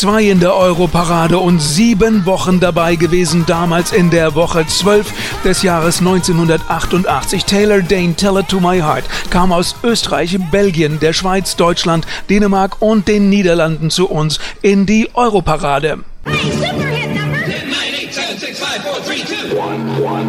2 in der Europarade und 7 Wochen dabei gewesen, damals in der Woche 12 des Jahres 1988. Taylor Dayne, Tell It To My Heart, kam aus Österreich, Belgien, der Schweiz, Deutschland, Dänemark und den Niederlanden zu uns in die Europarade.